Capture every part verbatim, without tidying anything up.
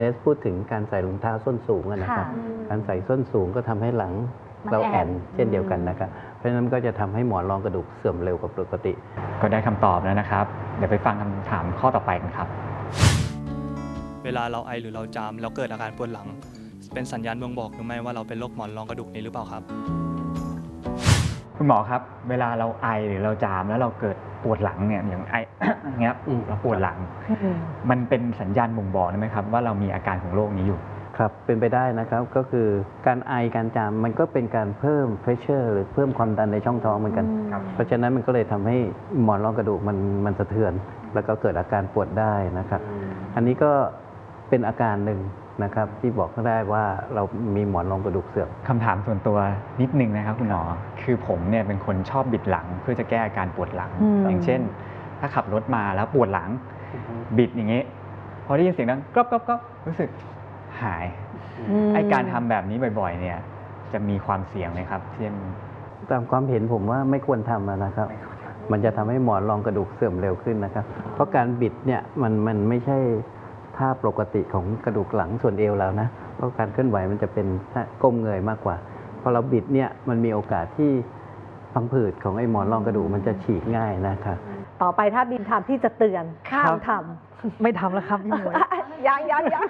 เนสพูดถึงการใส่รองเท้าส้นสูงนะครับการใส่ส้นสูงก็ทำให้หลังเราแอนเช่นเดียวกันนะครับเพราะฉะนั้นก็จะทำให้หมอนรองกระดูกเสื่อมเร็วกว่าปกติก็ได้คำตอบแล้วนะครับเดี๋ยวไปฟังคำถามข้อต่อไปกันครับเวลาเราไอหรือเราจามแล้วเกิดอาการปวดหลังเป็นสัญญาณบ่งบอกหรือไม่ว่าเราเป็นโรคหมอนรองกระดูกนี้หรือเปล่าครับคุณหมอครับเวลาเราไอหรือเราจามแล้วเราเกิดปวดหลังเนี่ยอย่างไอ เงี้ยเราปวดหลังมันเป็นสัญญาณบ่งบอกไหมครับว่าเรามีอาการของโรคนี้อยู่ครับเป็นไปได้นะครับก็คือการไอการจามมันก็เป็นการเพิ่มเพรสเชอร์หรือเพิ่มความดันในช่องท้องเหมือนกันเพราะฉะนั้นมันก็เลยทำให้หมอนรองกระดูกมันมันสะเทือนแล้วก็เกิดอาการปวดได้นะครับอันนี้ก็เป็นอาการหนึ่งนะครับที่บอกได้ว่าเรามีหมอนรองกระดูกเสื่อมคำถามส่วนตัวนิดนึงนะครับคุณหมอคือผมเนี่ยเป็นคนชอบบิดหลังเพื่อจะแก้อาการปวดหลังอย่างเช่นถ้าขับรถมาแล้วปวดหลังบิดอย่างนี้พอได้ยินเสียงดังก๊อบก๊อบก๊อบรู้สึกหายไอการทำแบบนี้บ่อยๆเนี่ยจะมีความเสี่ยงไหมครับเช่นตามความเห็นผมว่าไม่ควรทำนะครับมันจะทำให้หมอนรองกระดูกเสื่อมเร็วขึ้นนะครับเพราะการบิดเนี่ยมันมันไม่ใช่ท่าปกติของกระดูกหลังส่วนเอวเรานะเพราะการเคลื่อนไหวมันจะเป็นก้มเงยมากกว่าพอเราบิดเนี่ยมันมีโอกาสที่พังผืดของไอ้หมอนรองกระดูกมันจะฉีกง่ายนะครับต่อไปถ้าบินทำที่จะเตือนข้ามทำไม่ทำแล้วครับพี่หมวยยังยังยัง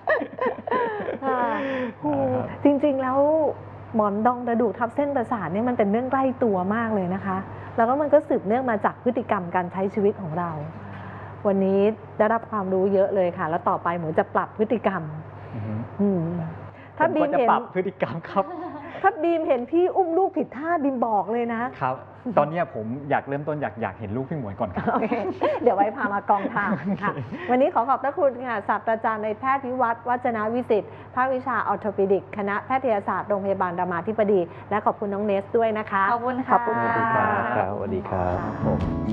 จริงๆแล้วหมอนรองกระดูกทับเส้นประสาทเนี่ยมันเป็นเรื่องใกล้ตัวมากเลยนะคะแล้วก็มันก็สืบเนื่องมาจากพฤติกรรมการใช้ชีวิตของเราวันนี้ได้รับความรู้เยอะเลยค่ะแล้วต่อไปหมูจะปรับพฤติกรรมถ้าบีมเห็นปรับพฤติกรรมครับถ้าบีมเห็นพี่อุ้มลูกผิดท่าบีมบอกเลยนะครับตอนนี้ผมอยากเริ่มต้นอยากอยากเห็นลูกพี่หมวยก่อนครับเดี๋ยวไว้พามากองทางค่ะวันนี้ขอขอบพระคุณค่ะศาสตราจารย์นายแพทย์วิวัฒน์วัจนวิสิทธิ์ภาควิชาออร์โทปิดิกคณะแพทยศาสตร์โรงพยาบาลรามาธิบดีและขอบคุณน้องเนสด้วยนะคะขอบคุณค่ะขอบคุณค่ะสวัสดีครับสวัสดีครับ